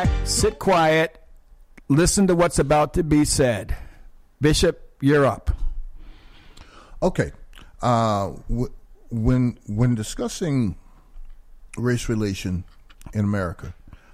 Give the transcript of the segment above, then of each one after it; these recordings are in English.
back, sit quiet, listen to what's about to be said. Bishop, you're up. Okay. When discussing race relation in America,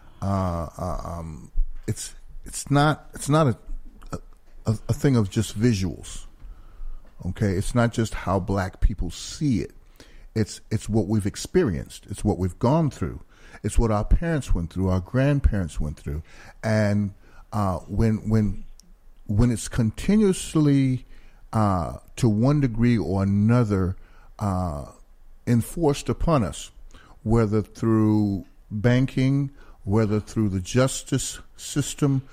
it's not a thing of just visuals. Okay, it's not just how black people see it. It's what we've experienced. It's what we've gone through. It's what our parents went through, our grandparents went through, and when it's continuously to one degree or another enforced upon us, whether through banking, whether through the justice system,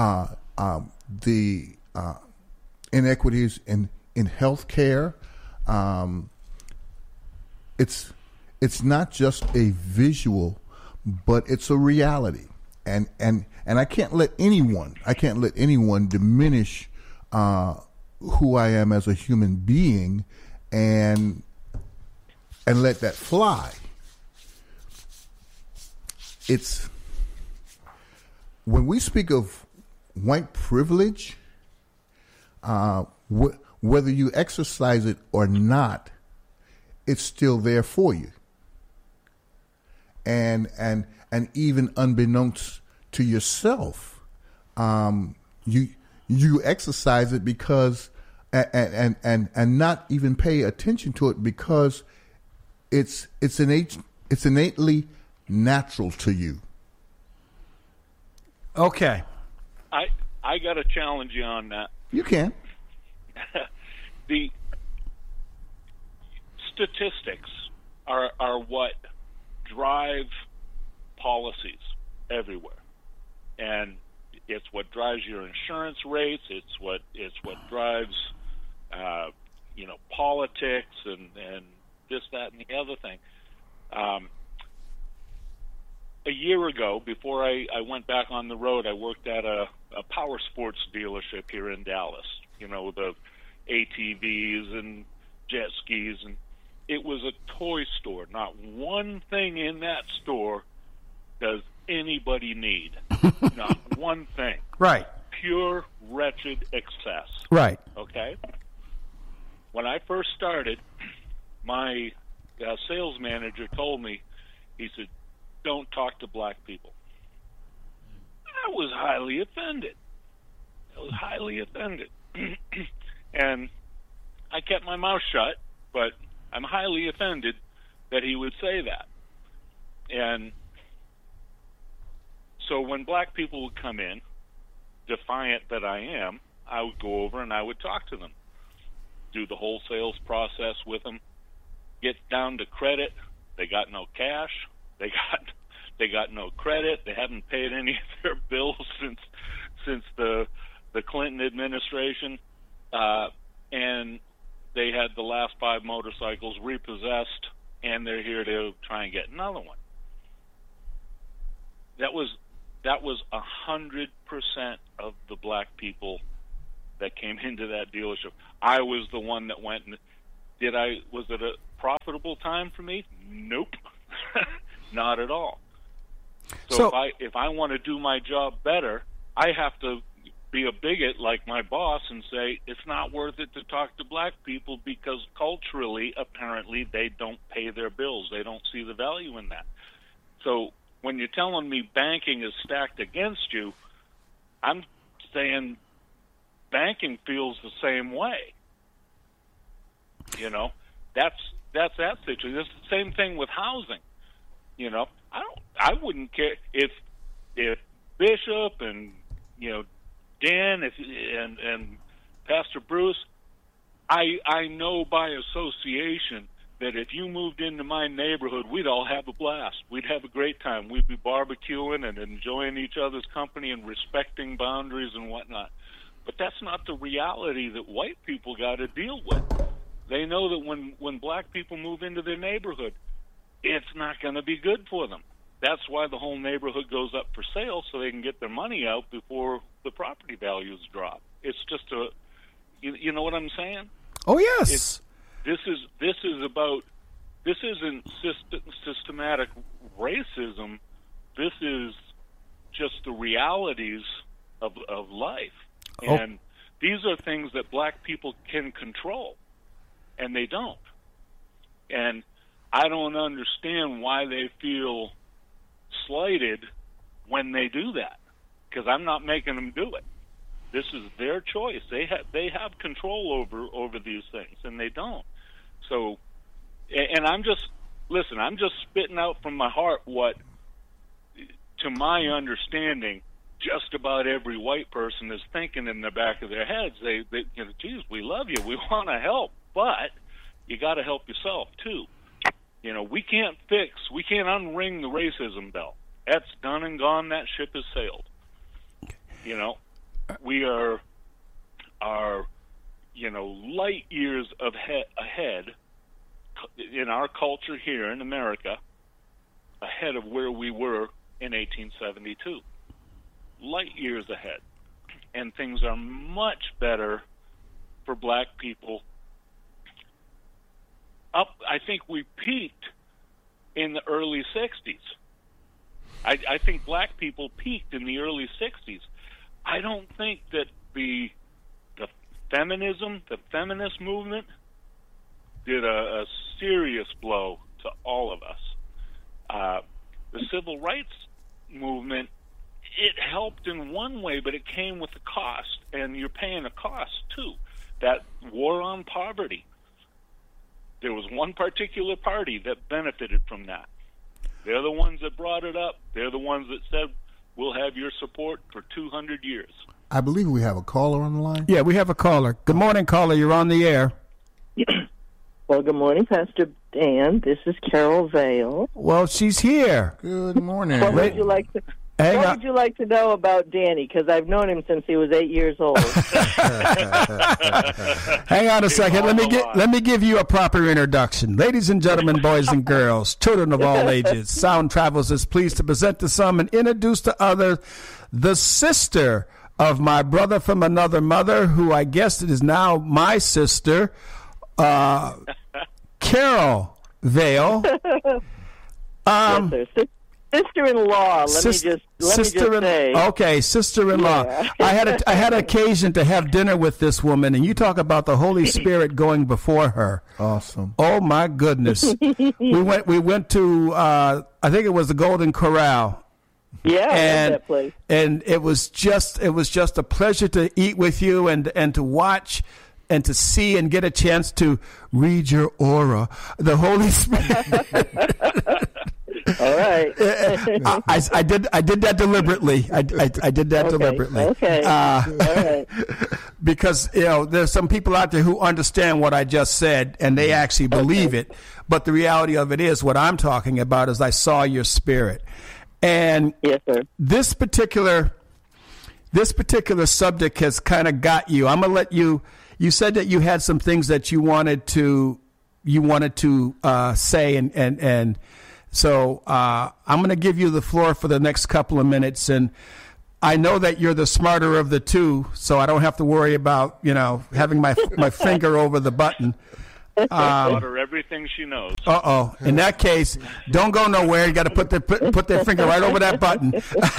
the inequities in health care, it's not just a visual, but it's a reality, and I can't let anyone diminish who I am as a human being, and let that fly. It's when we speak of white privilege, whether you exercise it or not, it's still there for you. And even unbeknownst to yourself, you exercise it because and not even pay attention to it because it's innately natural to you. Okay. I got to challenge you on that. You can. The statistics are what drive policies everywhere, and it's what drives your insurance rates. It's what drives politics and this, that, and the other thing. A year ago, before I went back on the road, I worked at a power sports dealership here in Dallas. The ATVs and jet skis, and it was a toy store. Not one thing in that store does anybody need. Not one thing. Right. Pure wretched excess. Right. Okay? When I first started, my sales manager told me, he said, "Don't talk to black people." I was highly offended. And I kept my mouth shut, but I'm highly offended that he would say that. And so when black people would come in, defiant that I am, I would go over and I would talk to them, do the whole sales process with them, get down to credit. They got no cash. They got no credit. They haven't paid any of their bills since the Clinton administration, and they had the last 5 motorcycles repossessed, and they're here to try and get another one. That was 100% of the black people that came into that dealership. I was the one that went and was it a profitable time for me? Nope. Not at all. So if I want to do my job better, I have to be a bigot like my boss and say it's not worth it to talk to black people because culturally, apparently, they don't pay their bills. They don't see the value in that. So when you're telling me banking is stacked against you, I'm saying banking feels the same way. That's that situation. It's the same thing with housing. I wouldn't care if Bishop and Dan and Pastor Bruce, I know by association that if you moved into my neighborhood, we'd all have a blast. We'd have a great time. We'd be barbecuing and enjoying each other's company and respecting boundaries and whatnot. But that's not the reality that white people got to deal with. They know that when black people move into their neighborhood, it's not going to be good for them. That's why the whole neighborhood goes up for sale, so they can get their money out before the property values drop. It's just you know what I'm saying? Oh yes. This isn't systematic racism. This is just the realities of life. And these are things that black people can control, and they don't. And I don't understand why they feel slighted when they do that, because I'm not making them do it. This is their choice. They have control over these things, and they don't. So, and I'm just spitting out from my heart what, to my understanding, just about every white person is thinking in the back of their heads. They geez, we love you, we want to help, but you got to help yourself too. We can't unring the racism bell. That's done and gone. That ship has sailed. We are light years ahead in our culture here in America, ahead of where we were in 1872. Light years ahead. And things are much better for black people. I think we peaked in the early 60s. I think black people peaked in the early 60s. I don't think that the feminist movement did a serious blow to all of us. The civil rights movement, it helped in one way, but it came with a cost, and you're paying a cost too. That war on poverty. There was one particular party that benefited from that. They're the ones that brought it up. They're the ones that said, we'll have your support for 200 years. I believe we have a caller on the line. Yeah, we have a caller. Good morning, caller. You're on the air. Well, good morning, Pastor Dan. This is Carol Vale. Well, she's here. Good morning. What would you like to... What would you like to know about Danny? Because I've known him since he was 8 years old. Hang on a second. Let me give you a proper introduction. Ladies and gentlemen, boys and girls, children of all ages, Sound Travels is pleased to present to some and introduce to others the sister of my brother from another mother, who I guess it is now my sister, Carol Vale. Yes, sir. Sister-in-law. Let me just say. Okay, sister-in-law. Yeah. I had occasion to have dinner with this woman, and you talk about the Holy Spirit going before her. Awesome. Oh my goodness. we went to I think it was the Golden Corral. Yeah, I love that place. And it was just a pleasure to eat with you and to watch and to see and get a chance to read your aura. The Holy Spirit. All right. I did that deliberately. I did that deliberately. Okay. All right. Because there's some people out there who understand what I just said and they actually believe it. But the reality of it is, what I'm talking about is I saw your spirit, and yes, sir. This particular subject has kind of got you. I'm gonna let you. You said that you had some things that you wanted to say and. So I'm going to give you the floor for the next couple of minutes, and I know that you're the smarter of the two, so I don't have to worry about having my finger over the button. Taught her everything she knows. In that case, don't go nowhere. You got to put their finger right over that button.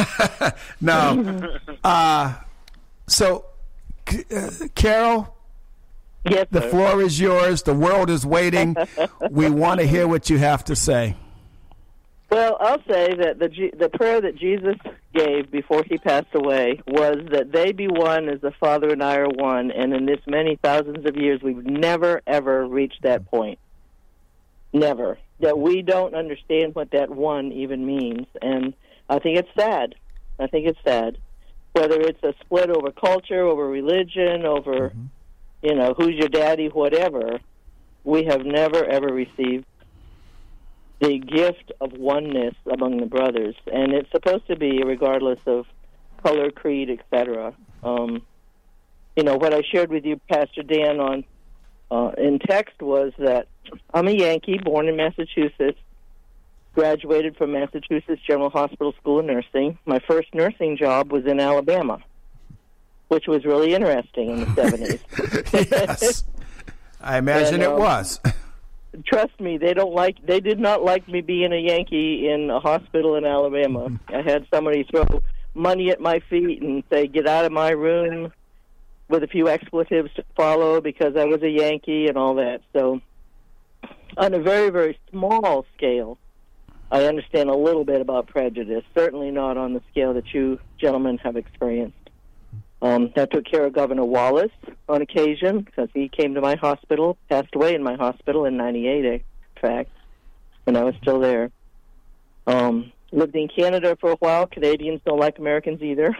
No. So, Carol. Yes, the floor is yours. The world is waiting. We want to hear what you have to say. Well, I'll say that the prayer that Jesus gave before he passed away was that they be one as the Father and I are one, and in this many thousands of years, we've never, ever reached that point. Never. That we don't understand what that one even means, and I think it's sad. Whether it's a split over culture, over religion, over, who's your daddy, whatever, we have never, ever received the gift of oneness among the brothers, and it's supposed to be regardless of color, creed, etc. What I shared with you, Pastor Dan, on in text was that I'm a Yankee, born in Massachusetts, graduated from Massachusetts General Hospital School of Nursing. My first nursing job was in Alabama, which was really interesting in the 70s. Yes, I imagine it was. Trust me, they did not like me being a Yankee in a hospital in Alabama. I had somebody throw money at my feet and say, get out of my room, with a few expletives to follow because I was a Yankee and all that. So on a very, very small scale, I understand a little bit about prejudice, certainly not on the scale that you gentlemen have experienced. I took care of Governor Wallace on occasion because he came to my hospital, passed away in my hospital in 98, in fact, when I was still there. Lived in Canada for a while. Canadians don't like Americans either.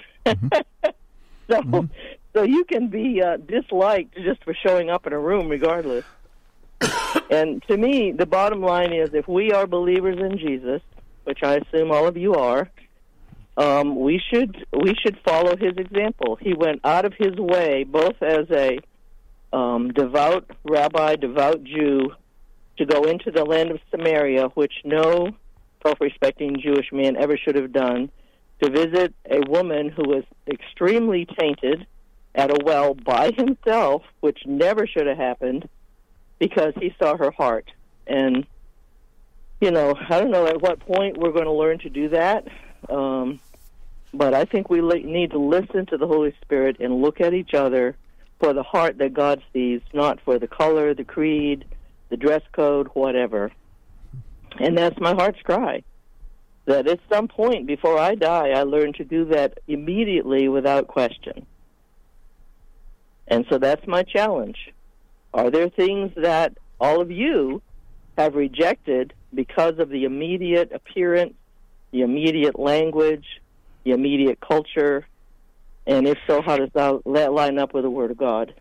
So you can be disliked just for showing up in a room regardless. And to me, the bottom line is if we are believers in Jesus, which I assume all of you are, we should follow his example. He went out of his way, both as a devout rabbi, devout Jew, to go into the land of Samaria, which no self-respecting Jewish man ever should have done, to visit a woman who was extremely tainted at a well by himself, which never should have happened, because he saw her heart. And, I don't know at what point we're going to learn to do that, but I think we need to listen to the Holy Spirit and look at each other for the heart that God sees, not for the color, the creed, the dress code, whatever. And that's my heart's cry, that at some point before I die, I learn to do that immediately without question. And so that's my challenge. Are there things that all of you have rejected because of the immediate appearance, the immediate language, the immediate culture? And if so, how does that line up with the Word of God?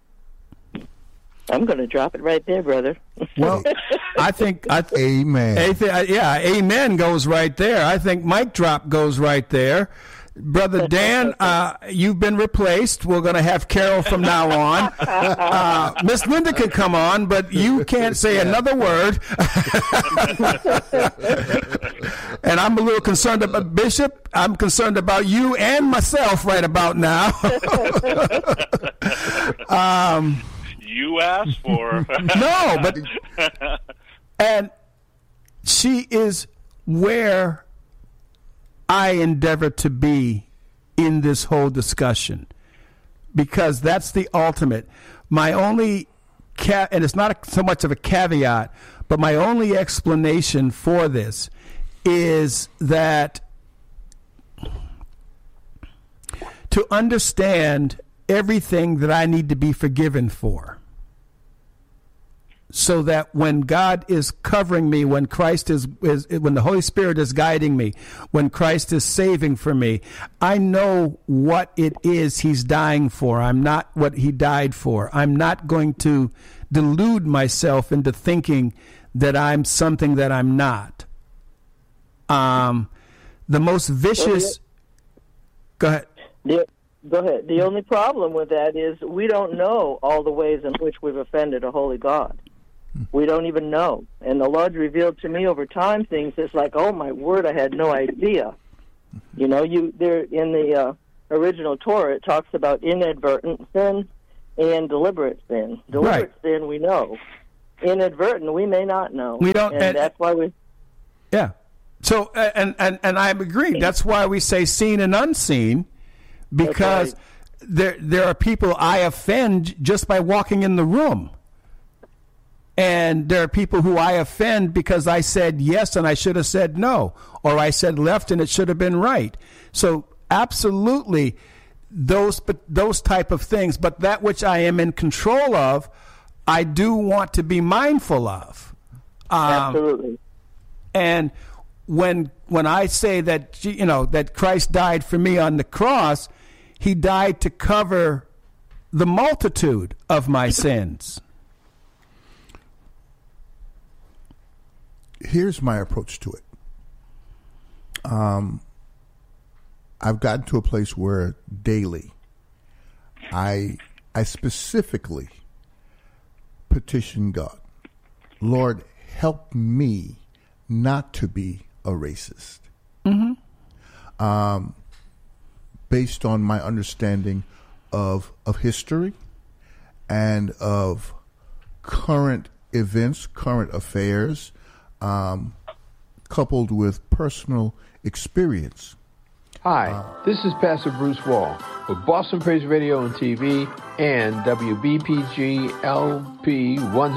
I'm going to drop it right there, brother. Well, I think amen. Amen goes right there. I think mic drop goes right there. Brother Dan, you've been replaced. We're going to have Carol from now on. Miss Linda can come on, but you can't say another word. And I'm a little concerned about Bishop. I'm concerned about you and myself right about now. You asked for. No, but and she is where I endeavor to be in this whole discussion, because that's the ultimate. My only and it's not so much of a caveat, but my only explanation for this is that to understand everything that I need to be forgiven for, so that when God is covering me, when Christ is when the Holy Spirit is guiding me, when Christ is saving for me, I know what it is he's dying for. I'm not what he died for. I'm not going to delude myself into thinking that I'm something that I'm not. The most vicious... Go ahead. Go ahead. The only problem with that is we don't know all the ways in which we've offended a holy God. We don't even know. And the Lord's revealed to me over time things that's like, oh, my word, I had no idea. There in the original Torah, it talks about inadvertent sin and deliberate sin. Deliberate sin, we know. Inadvertent, we may not know. We don't. And that's why we... Yeah. So, and I agree. That's why we say seen and unseen, because there are people I offend just by walking in the room. And there are people who I offend because I said yes and I should have said no, or I said left and it should have been right. So absolutely those type of things, but that which I am in control of, I do want to be mindful of. Absolutely. And when I say that, that Christ died for me on the cross, he died to cover the multitude of my sins. Here's my approach to it. I've gotten to a place where daily I specifically petition God, Lord, help me not to be a racist. Mm-hmm. Based on my understanding of history and of current events, current affairs, coupled with personal experience. Hi, this is Pastor Bruce Wall with Boston Praise Radio and TV and WBPG LP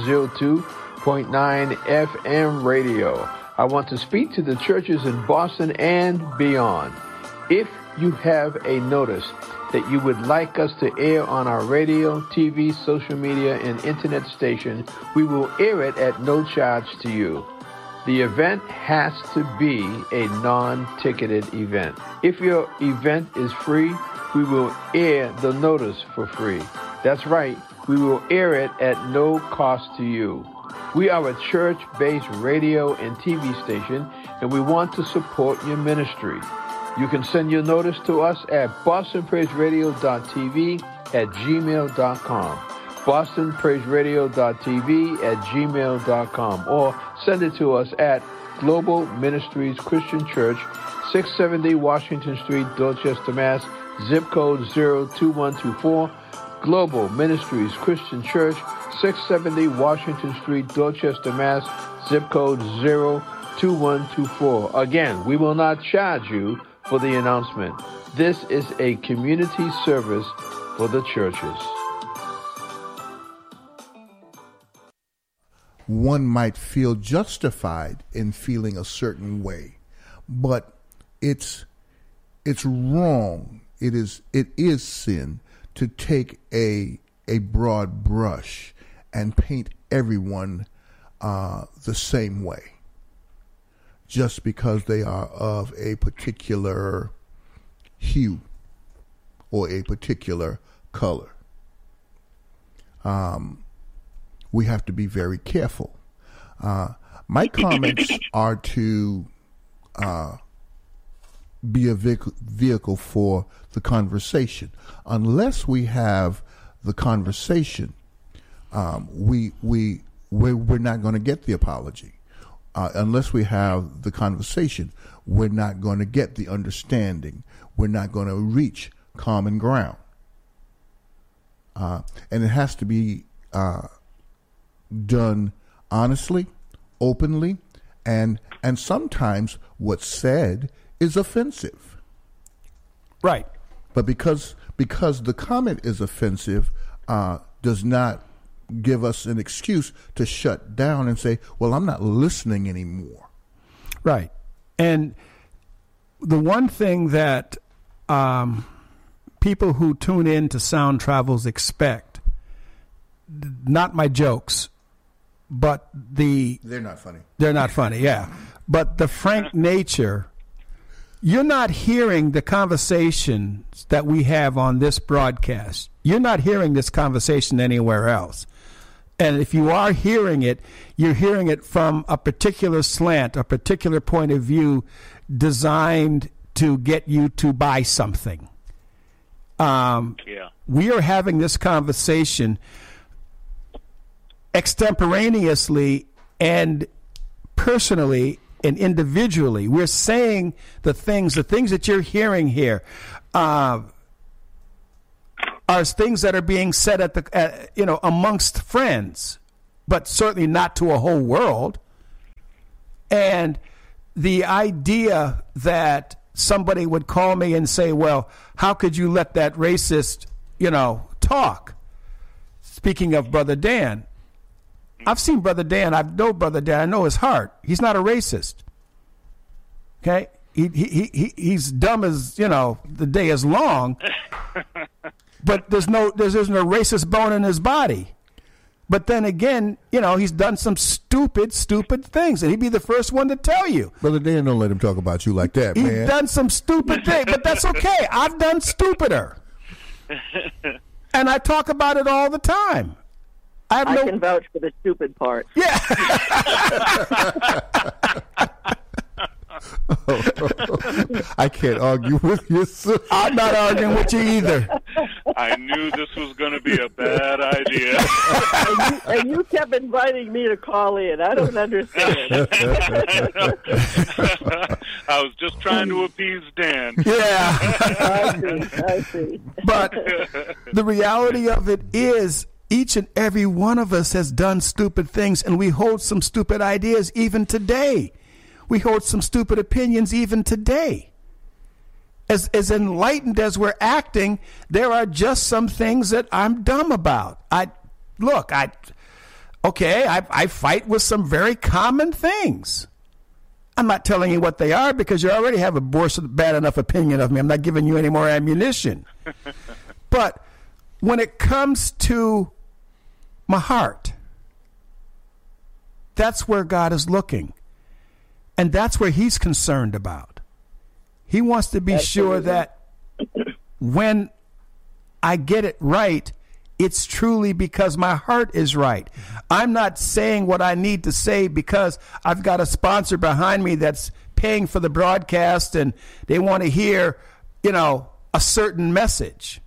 102.9 FM radio. I want to speak to the churches in Boston and beyond. If you have a notice that you would like us to air on our radio, TV, social media, and internet station, we will air it at no charge to you. The event has to be a non-ticketed event. If your event is free, we will air the notice for free. That's right, we will air it at no cost to you. We are a church-based radio and TV station, and we want to support your ministry. You can send your notice to us at bostonpraiseradio.tv@gmail.com, bostonpraiseradio.tv@gmail.com, or send it to us at Global Ministries Christian Church, 670 Washington Street, Dorchester, Mass., zip code 02124, Global Ministries Christian Church, 670 Washington Street, Dorchester, Mass., zip code 02124. Again, we will not charge you for the announcement. This is a community service for the churches. One might feel justified in feeling a certain way, but it's wrong. It is sin to take a broad brush and paint everyone the same way, just because they are of a particular hue or a particular color. We have to be very careful. My comments are to be a vehicle for the conversation. Unless we have the conversation, we're not going to get the apology. Unless we have the conversation, we're not going to get the understanding. We're not going to reach common ground. And it has to be done honestly, openly, and sometimes what's said is offensive. Right. But because the comment is offensive, does not give us an excuse to shut down and say, well, I'm not listening anymore. Right. And the one thing that people who tune in to Sound Travels expect, not my jokes, but they're not funny. They're not funny, yeah. But the frank nature, you're not hearing the conversations that we have on this broadcast. You're not hearing this conversation anywhere else. And if you are hearing it, you're hearing it from a particular slant, a particular point of view designed to get you to buy something. We are having this conversation extemporaneously and personally and individually. We're saying the things that you're hearing here are things that are being said at amongst friends, but certainly not to a whole world. And the idea that somebody would call me and say, well, how could you let that racist, talk? Speaking of Brother Dan, I've seen Brother Dan. I know Brother Dan. I know his heart. He's not a racist. Okay? He's dumb as, the day is long. But there's no racist bone in his body. But then again, he's done some stupid things, and he'd be the first one to tell you. Brother Dan, don't let him talk about you like that, man. He's done some stupid things, but that's okay. I've done stupider. And I talk about it all the time. I can vouch for the stupid part. Yeah. I can't argue with you, sir. I'm not arguing with you either. I knew this was going to be a bad idea. and you kept inviting me to call in. I don't understand. I was just trying to appease Dan. Yeah. I see. But the reality of it is, each and every one of us has done stupid things, and we hold some stupid ideas even today. We hold some stupid opinions even today. as enlightened as we're acting, there are just some things that I'm dumb about. I fight with some very common things. I'm not telling you what they are because you already have a bad enough opinion of me. I'm not giving you any more ammunition. But when it comes to my heart, that's where God is looking. And that's where he's concerned about. He wants to be sure that when I get it right, it's truly because my heart is right. I'm not saying what I need to say because I've got a sponsor behind me that's paying for the broadcast and they want to hear, a certain message.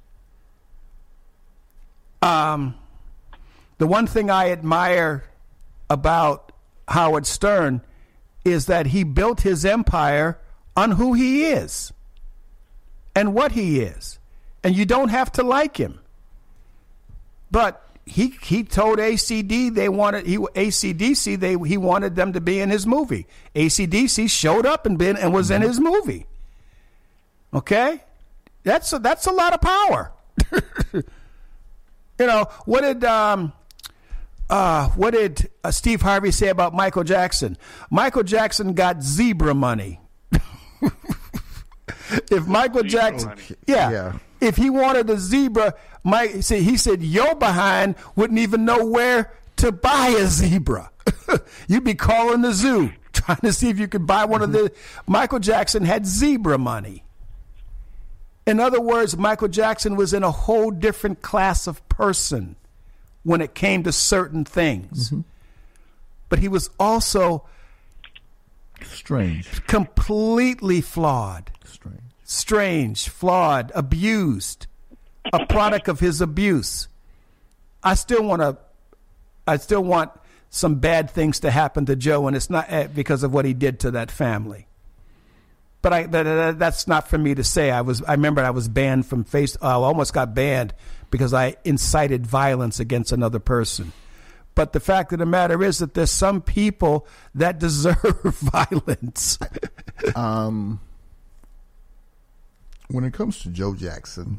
The one thing I admire about Howard Stern is that he built his empire on who he is and what he is. And you don't have to like him. But he told ACDC he wanted them to be in his movie. AC/DC showed up and was in his movie. Okay? That's a lot of power. What did Steve Harvey say about Michael Jackson? Michael Jackson got zebra money. If Michael Jackson, if he wanted a zebra, he said your behind wouldn't even know where to buy a zebra. You'd be calling the zoo trying to see if you could buy one of the. Michael Jackson had zebra money. In other words, Michael Jackson was in a whole different class of person when it came to certain things. Mm-hmm. But he was also strange, completely flawed. Strange, flawed, abused, a product of his abuse. I still want some bad things to happen to Joe, and it's not because of what he did to that family. But that's not for me to say. I remember I was banned from Facebook. I almost got banned because I incited violence against another person. But the fact of the matter is that there's some people that deserve violence. When it comes to Joe Jackson,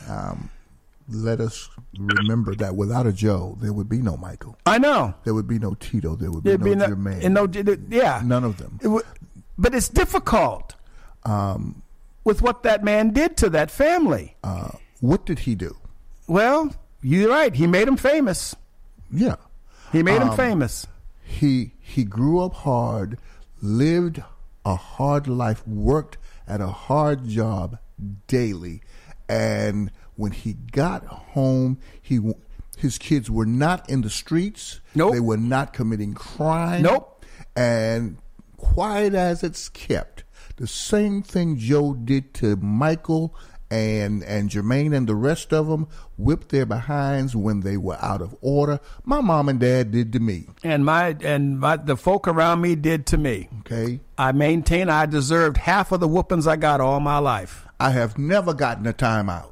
let us remember that without a Joe, there would be no Michael. I know. There would be no Tito. There would be no Jermaine. None of them. But it's difficult with what that man did to that family. What did he do? Well, you're right. He made him famous. Yeah. He made him famous. He grew up hard, lived a hard life, worked at a hard job daily, and when he got home, his kids were not in the streets. Nope. They were not committing crime. Nope. And quiet as it's kept, the same thing Joe did to Michael and Jermaine and the rest of them, whipped their behinds when they were out of order. My mom and dad did to me, and the folk around me did to me. Okay, I maintain I deserved half of the whoopings I got all my life. I have never gotten a timeout.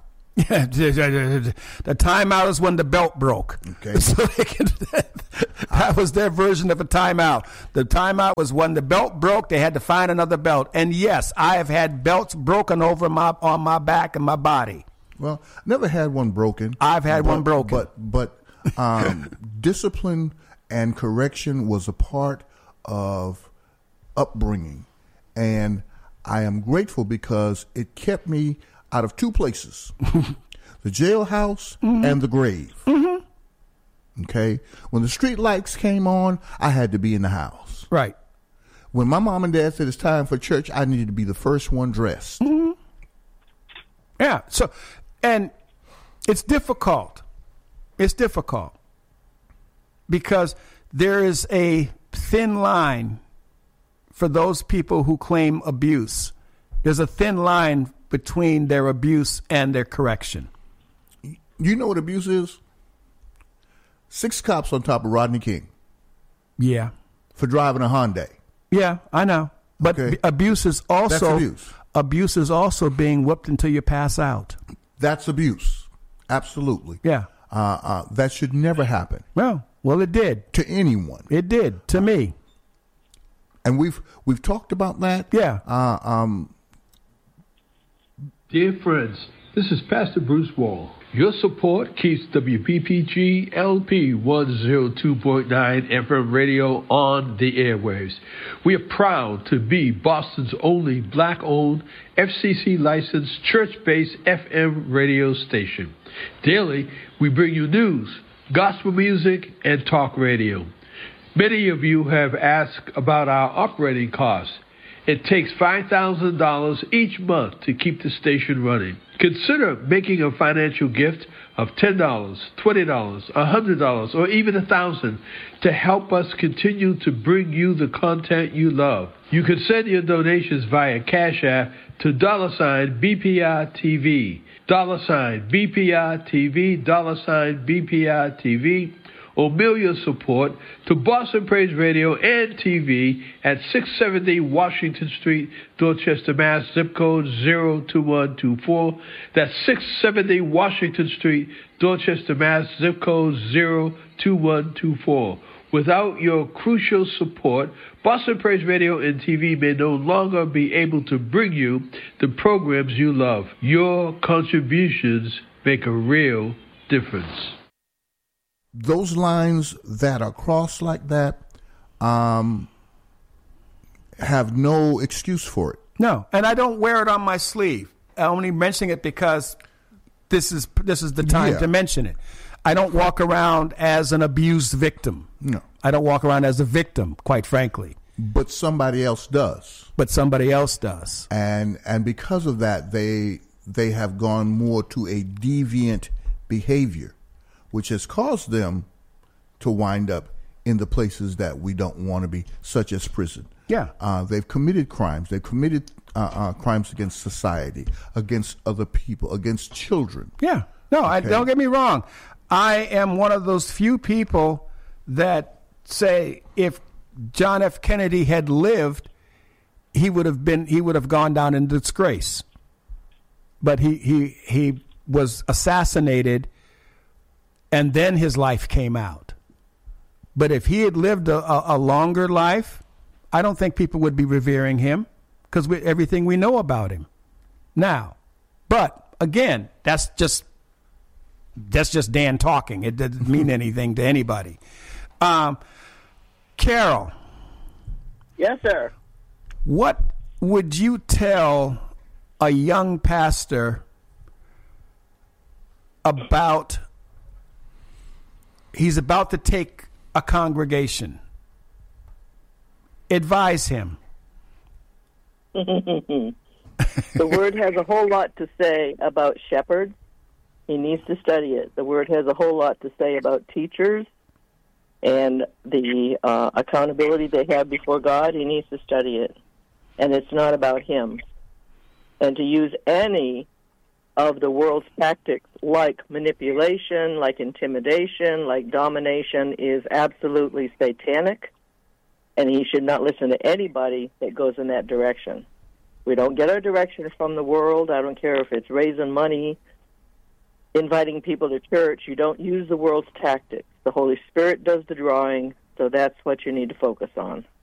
The timeout is when the belt broke. Okay, so that was their version of a timeout. The timeout was when the belt broke. They had to find another belt. And yes, I have had belts broken on my back and my body. Well, never had one broken. I've had one broken. But discipline and correction was a part of upbringing, and I am grateful because it kept me out of two places, the jailhouse and the grave. Mm-hmm. Okay? When the street lights came on, I had to be in the house. Right. When my mom and dad said it's time for church, I needed to be the first one dressed. Mm-hmm. Yeah. So, and it's difficult. It's difficult because there is a thin line for those people who claim abuse. There's a thin line between their abuse and their correction. You know what abuse is? 6 cops on top of Rodney King. Yeah. For driving a Hyundai. Yeah, I know. But okay. Abuse is also That's abuse. Abuse is also being whipped until you pass out. That's abuse. Absolutely. Yeah. That should never happen. Well, it did. To anyone. It did. To me. And we've talked about that. Yeah. Dear friends, this is Pastor Bruce Wall. Your support keeps WPPG LP 102.9 FM radio on the airwaves. We are proud to be Boston's only black-owned, FCC-licensed, church-based FM radio station. Daily, we bring you news, gospel music, and talk radio. Many of you have asked about our operating costs. It takes $5,000 each month to keep the station running. Consider making a financial gift of $10, $20, $100, or even $1,000 to help us continue to bring you the content you love. You can send your donations via Cash App to $BPI-TV, $BPI-TV, $BPI-TV, or mail your support to Boston Praise Radio and TV at 670 Washington Street, Dorchester, Mass. Zip code 02124. That's 670 Washington Street, Dorchester, Mass. Zip code 02124. Without your crucial support, Boston Praise Radio and TV may no longer be able to bring you the programs you love. Your contributions make a real difference. Those lines that are crossed like that have no excuse for it. No, and I don't wear it on my sleeve. I'm only mentioning it because this is the time to mention it. I don't walk around as an abused victim. No. I don't walk around as a victim, quite frankly. But somebody else does. And because of that, they have gone more to a deviant behavior, which has caused them to wind up in the places that we don't want to be, such as prison. Yeah. They've committed crimes. They've committed crimes against society, against other people, against children. Yeah. No, okay. Don't get me wrong. I am one of those few people that say if John F. Kennedy had lived, he would have gone down in disgrace. But he was assassinated, and then his life came out. But if he had lived a longer life, I don't think people would be revering him because everything we know about him now. But again, that's just Dan talking. It doesn't mean anything to anybody. Carol. Yes, sir. What would you tell a young pastor about? He's about to take a congregation. Advise him. The Word has a whole lot to say about shepherds. He needs to study it. The Word has a whole lot to say about teachers and the accountability they have before God. He needs to study it. And it's not about him. And to use any of the world's tactics like manipulation, like intimidation, like domination is absolutely satanic, and he should not listen to anybody that goes in that direction. We don't get our direction from the world. I don't care if it's raising money, inviting people to church. You don't use the world's tactics. The Holy Spirit does the drawing, so that's what you need to focus on.